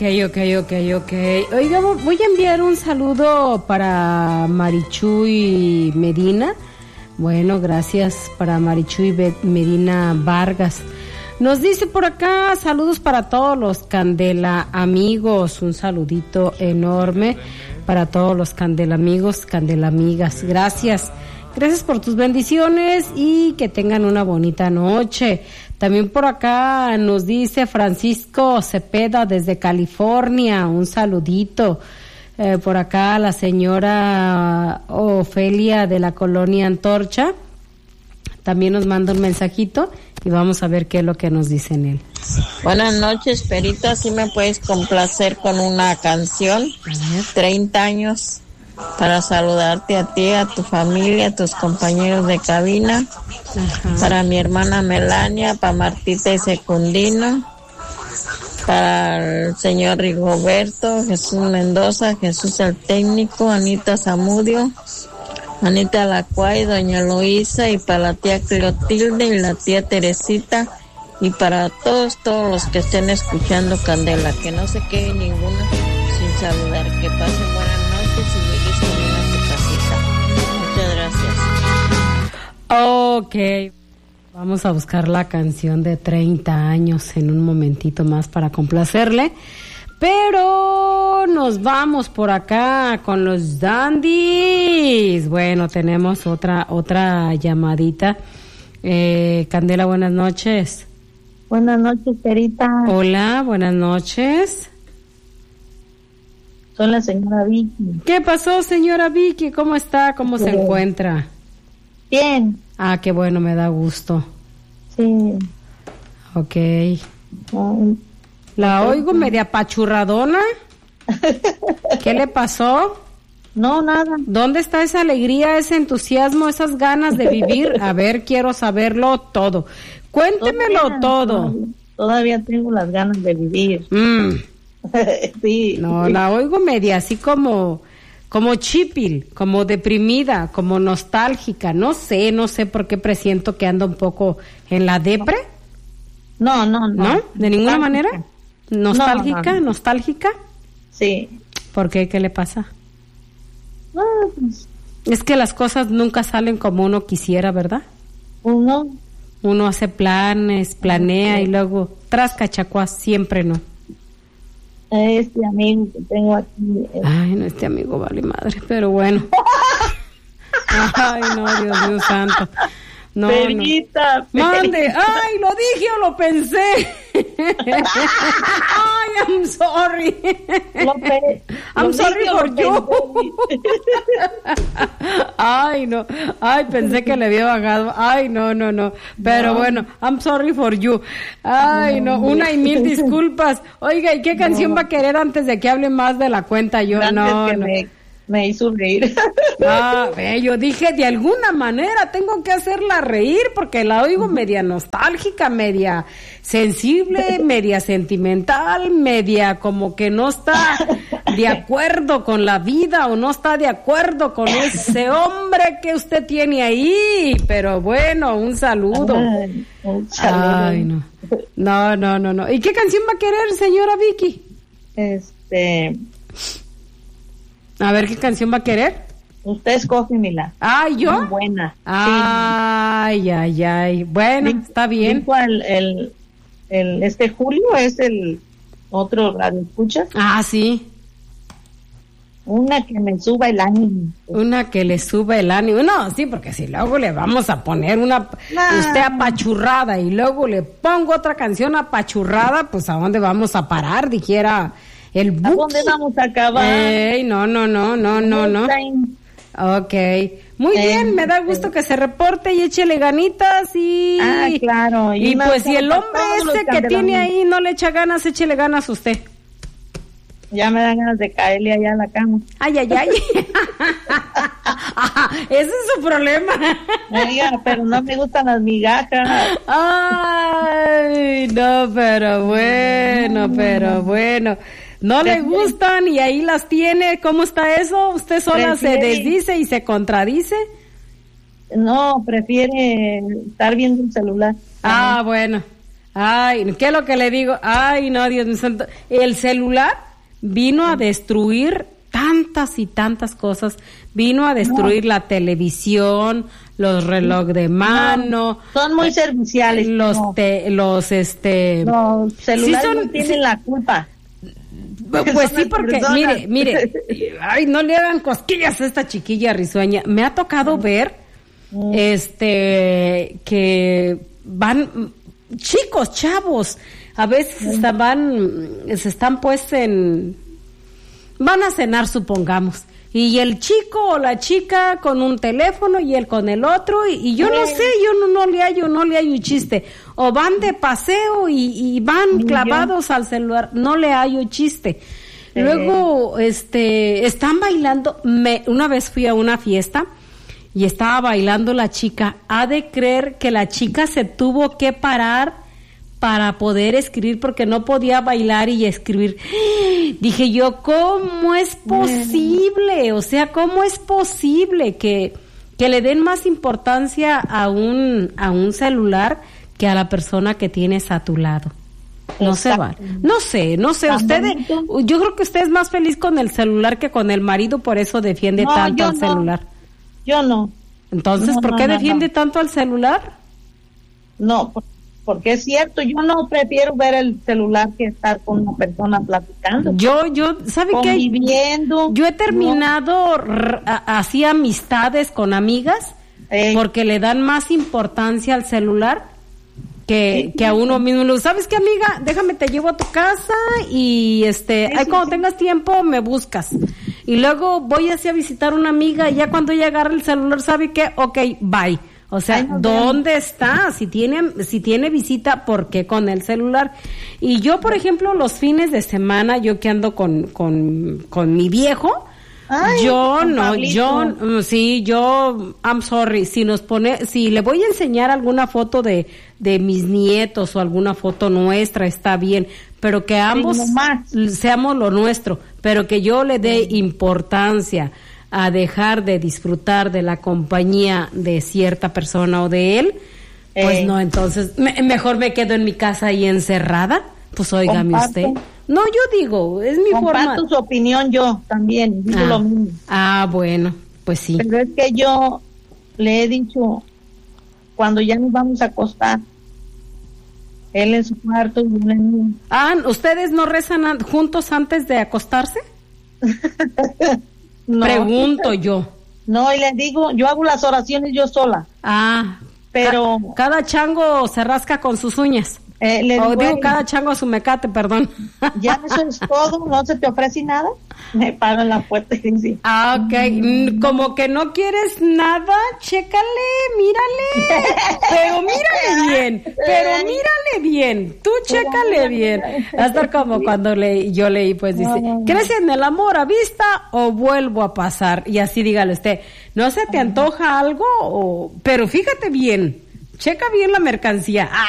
Ok. Oiga, voy a enviar un saludo para Marichuy Medina. Bueno, gracias para Marichuy Medina Vargas. Nos dice por acá, saludos para todos los Candela amigos. Un saludito enorme para todos los Candela amigos, Candela amigas. Gracias por tus bendiciones y que tengan una bonita noche. También por acá nos dice Francisco Cepeda desde California, un saludito. Por acá la señora Ofelia de la colonia Antorcha también nos manda un mensajito y vamos a ver qué es lo que nos dice en él. Buenas noches, Perita, si me puedes complacer con una canción, 30 años, para saludarte a ti, a tu familia, a tus compañeros de cabina. Ajá. Para mi hermana Melania, para Martita y Secundino, para el señor Rigoberto, Jesús Mendoza, Jesús el técnico, Anita Zamudio, Anita Lacuay, doña Luisa, y para la tía Clotilde y la tía Teresita, y para todos los que estén escuchando Candela, que no se quede ninguno sin saludar, que pasen buenas noches y llegues también a tu casita. Muchas gracias. Ok, vamos a buscar la canción de 30 años en un momentito más para complacerle, pero nos vamos por acá con los dandies. Bueno, tenemos otra llamadita. Candela, buenas noches. Buenas noches, Perita. Hola, buenas noches. Soy la señora Vicky. ¿Qué pasó, señora Vicky? ¿Cómo está? ¿Cómo se encuentra? Bien. Ah, qué bueno, me da gusto. Sí. Ok. La oigo media apachurradona. ¿Qué le pasó? No, nada. ¿Dónde está esa alegría, ese entusiasmo, esas ganas de vivir? A ver, quiero saberlo todo. Cuéntemelo todo. Todavía tengo las ganas de vivir. Sí. No, la oigo media así como chipil, como deprimida, como nostálgica. No sé por qué presiento que anda un poco en la depre. No. ¿No? ¿De ninguna manera? ¿Nostálgica? No. ¿Nostálgica? Sí. ¿Por qué? ¿Qué le pasa? No, pues. Es que las cosas nunca salen como uno quisiera, ¿verdad? Uno hace planes, planea y luego tras cachacuás, siempre no. Este amigo que tengo aquí. Ay, no, este amigo vale madre, pero bueno. Ay, no, Dios mío santo. No, Perita, no. Mande, ay, lo dije o lo pensé. Ay, I'm sorry. I'm sorry for you. Ay, no. Ay, pensé que le había bajado. Ay, no. Pero bueno, I'm sorry for you. Ay, no, una y mil disculpas. Oiga, ¿y qué canción va a querer antes de que hable más de la cuenta? Yo no. Me hizo reír. Yo dije, de alguna manera tengo que hacerla reír porque la oigo media nostálgica, media sensible, media sentimental, media como que no está de acuerdo con la vida o no está de acuerdo con ese hombre que usted tiene ahí. Pero bueno, un saludo. Ay, no. No. ¿Y qué canción va a querer, señora Vicky? A ver, ¿qué canción va a querer? Usted escoge, Mila. Ay, ¿yo? Muy buena. Ay. Bueno, está bien. Este Julio es el otro radio escuchas. Ah, sí. Una que me suba el ánimo. Una que le suba el ánimo. No, sí, porque si luego le vamos a poner usted apachurrada y luego le pongo otra canción apachurrada, pues ¿a dónde vamos a parar? Dijera el Buki. ¿A dónde vamos a acabar? No. Ok. Muy bien, me da gusto que se reporte y échele ganitas y... Ah, claro. Y pues si el hombre ese que tiene ahí no le echa ganas, échele ganas a usted. Ya me dan ganas de caerle allá a la cama. Ay. Ese es su problema. Pero no me gustan las migajas. Ay, no, pero bueno. No le gustan y ahí las tiene. ¿Cómo está eso? ¿Usted sola se desdice y se contradice? No, prefiere estar viendo el celular. Ah, bueno. Ay, ¿qué es lo que le digo? Ay, no, Dios mío santo. El celular vino a destruir tantas y tantas cosas. Vino a destruir la televisión, los relojes de mano. Son muy serviciales. Los celulares sí no tienen la culpa. Pues sí, porque mire, ay, no le hagan cosquillas a esta chiquilla risueña. Me ha tocado ver, que van chicos, chavos, a veces van a cenar, supongamos, y el chico o la chica con un teléfono y él con el otro, y yo no sé, yo no le hallo chiste, o van de paseo y van clavados al celular, no le hallo chiste. Luego, están bailando, una vez fui a una fiesta, y estaba bailando la chica. Ha de creer que la chica se tuvo que parar para poder escribir porque no podía bailar y escribir. Dije yo, ¿cómo es posible? O sea, ¿cómo es posible que le den más importancia a un cucelular que a la persona que tienes a tu lado? No se vale. No sé, ustedes, yo creo que usted es más feliz con el celular que con el marido, por eso defiende tanto al celular. Yo no. Entonces, ¿por qué defiende tanto al celular? No, porque es cierto, yo no prefiero ver el celular que estar con una persona platicando. Yo, ¿sabe qué? Conviviendo. Yo he terminado así amistades con amigas porque le dan más importancia al celular que a uno mismo. ¿Sabes qué, amiga? Déjame, te llevo a tu casa y cuando tengas tiempo me buscas. Y luego voy hacia a visitar una amiga y ya cuando ella agarra el celular, ¿sabe qué? Ok, bye. O sea, ¿dónde está? Si tiene visita, ¿por qué con el celular? Y yo, por ejemplo, los fines de semana, yo que ando con mi viejo, I'm sorry, si le voy a enseñar alguna foto de mis nietos o alguna foto nuestra, está bien, pero que ambos seamos lo nuestro, pero que yo le dé importancia a dejar de disfrutar de la compañía de cierta persona o de él, pues no, entonces mejor me quedo en mi casa ahí encerrada. Pues óigame usted. No, yo digo, es mi forma. Comparto su opinión, yo también digo lo mismo. Bueno, pues sí. Pero es que yo le he dicho, cuando ya nos vamos a acostar, él en su cuarto y yo en el mío. ¿Ustedes no rezan juntos antes de acostarse? No. Pregunto yo. No, y les digo, yo hago las oraciones yo sola. Pero cada chango se rasca con sus uñas. Cada chango a su mecate, perdón. Ya eso es todo, no se te ofrece nada. Me paro en la puerta y dice. Ok, como que no quieres nada, chécale, mírale. Pero mírale bien. Tú chécale bien. Va a estar como cuando yo leí, pues dice, ¿crees en el amor a vista o vuelvo a pasar? Y así dígale usted, ¿no se te antoja algo? Pero fíjate bien. Checa bien la mercancía.